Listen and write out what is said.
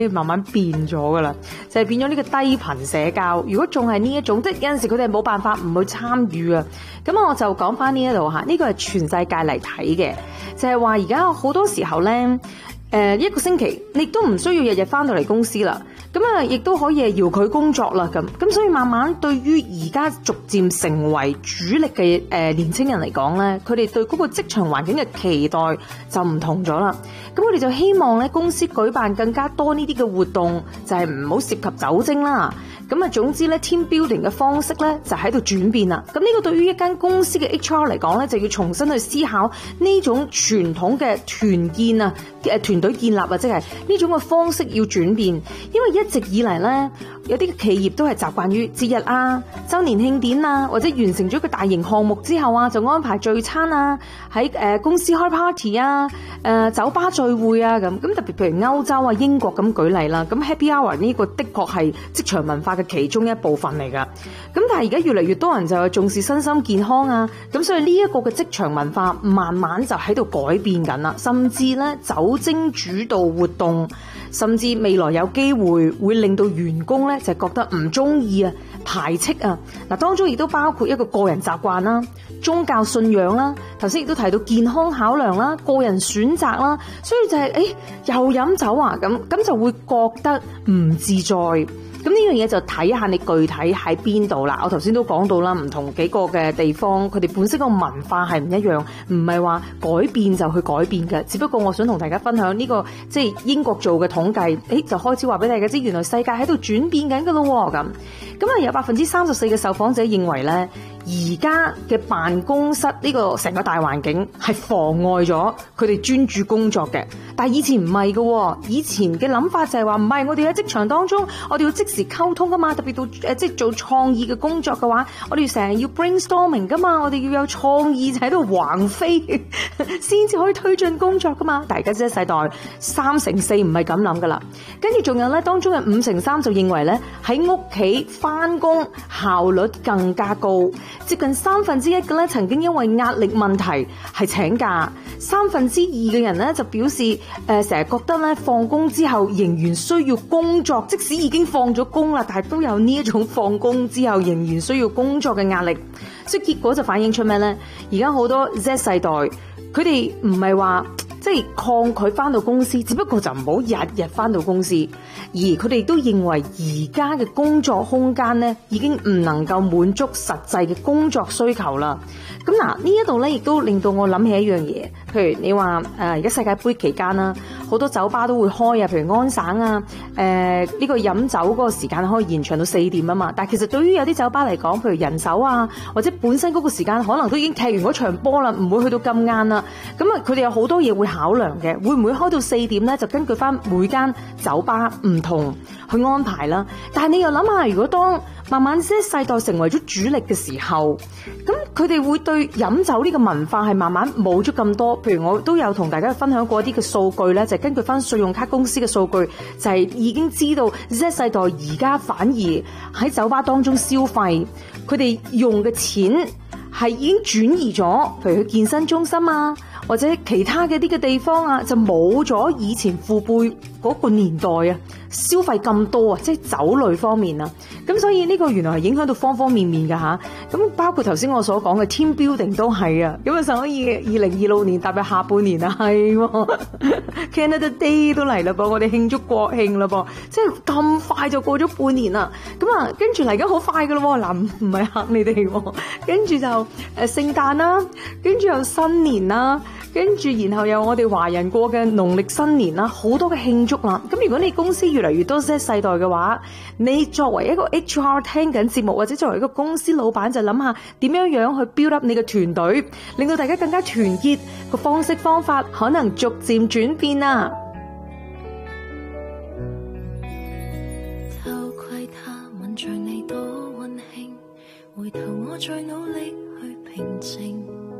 慢慢變咗噶啦，就係變咗呢個低頻社交。如果仲係呢一種，即係有陣時佢哋冇辦法唔去參與啊。咁我就講翻呢一度嚇，呢個係全世界嚟睇嘅，就係話而家好多時候咧，一個星期你都唔需要日日翻到嚟公司啦。咁啊，亦都可以係遙距工作啦，咁所以慢慢對於而家逐漸成為主力嘅年青人嚟講咧，佢哋對嗰個職場環境嘅期待就唔同咗啦。咁我哋就希望咧，公司舉辦更加多呢啲嘅活動，就係唔好涉及酒精啦。咁啊，總之咧 team building 嘅方式咧就喺度轉變啦。咁呢個對於一間公司嘅 HR 嚟講咧，就要重新去思考呢種傳統嘅團建啊，團隊建立啊，即係呢種嘅方式要轉變。因為一直以嚟咧，有啲企業都係習慣於節日啊、週年慶典啊，或者完成咗一個大型項目之後啊，就安排聚餐啊，喺公司開 party 啊、酒吧聚會啊咁。特別譬如歐洲啊、英國咁舉例啦，咁 Happy Hour 呢個的確係職場文化嘅其中一部分嚟㗎。咁但係而家越嚟越多人就係重視身心健康啊，咁所以呢一個嘅職場文化慢慢就喺度改變緊啦，甚至咧酒精主導活動，甚至未來有機會令到員工咧就覺得唔中意啊、排斥啊。嗱，當中亦都包括一個個人習慣啦、宗教信仰啦，頭先亦都提到健康考量啦、個人選擇啦，所以就係又飲酒啊咁就會覺得唔自在。咁呢樣嘢就睇下你具體喺邊度啦。我頭先都講到啦，唔同幾個嘅地方，佢哋本身個文化係唔一樣，唔係話改變就去改變嘅。只不過我想同大家分享呢個即係英國做嘅統計，就開始話俾大家知，原來世界喺度轉變緊㗎咯喎咁。咁啊，有34%嘅受訪者認為咧，而家嘅辦公室呢個成個大環境係妨礙咗佢哋專注工作嘅。但係以前唔係嘅，以前嘅諗法就係話唔係，我哋喺職場當中，我哋要即時溝通噶嘛，特別到即係做創意嘅工作嘅話，我哋成日要 brainstorming 噶嘛，我哋要有創意就喺度橫飛先至可以推進工作噶嘛。但係而家呢世代3/4唔係咁諗噶啦，跟住仲有咧，當中嘅5/3就認為咧，喺屋企翻工效率更加高，接近1/3嘅咧曾經因為壓力問題係請假，2/3嘅人咧就表示成日覺得咧放工之後仍然需要工作，即使已經放咗工啦，但係都有呢一種放工之後仍然需要工作嘅壓力，所以結果就反映出咩咧？而家好多 Z 世代，佢哋唔係話即係抗拒翻到公司，只不過就唔好日日翻到公司，而佢哋都認為而家嘅工作空間咧已經唔能夠滿足實際嘅工作需求啦。咁嗱，呢一度咧亦都令到我諗起一樣嘢，譬如你話而家世界盃期間啦，好多酒吧都會開啊，譬如安省啊，呢個飲酒嗰個時間可以延長到4點啊嘛。但係其實對於有啲酒吧嚟講，譬如人手啊，或者本身嗰個時間可能都已經踢完嗰場波啦，唔會去到咁晏啦。咁啊，佢哋有好多嘢會考量嘅，會唔會開到4點咧？就根據翻每間酒吧唔同去安排啦。但係你又諗下，如果當慢慢些世代成為咗主力嘅時候，咁佢哋會對飲酒呢個文化係慢慢冇咗咁多。譬如我都有同大家分享過一啲嘅數據咧，就係根據翻信用卡公司嘅數據，就係已經知道 Z 世代而家反而喺酒吧當中消費，佢哋用嘅錢係已經轉移咗，譬如去健身中心啊，或者其他嘅啲嘅地方啊，就冇咗以前父輩嗰個年代啊消費咁多啊，即係酒類方面啊。咁所以呢個原來係影響到方方面面㗎吓。咁包括頭先我所講嘅 team building 都係啊。咁啊，所以2026年踏入下半年啊，係 Canada Day 都嚟啦噃，我哋慶祝國慶啦噃，即係咁快就過咗半年啦。咁啊，跟住嚟緊好快㗎咯喎，嗱唔係嚇你哋喎，跟住就聖誕啦，跟住又新年啦。跟住然後有我哋華人過嘅農曆新年啦，好多嘅慶祝啦。咁如果你公司越嚟越多 Z 世代嘅話，你作為一個 HR 聽緊節目，或者作為一個公司老闆，就諗下點樣樣去 build up 你嘅團隊，令到大家更加團結，個方式方法可能逐漸轉變啊。 偷窺他吻着你多溫馨，回頭我再努力去平靜。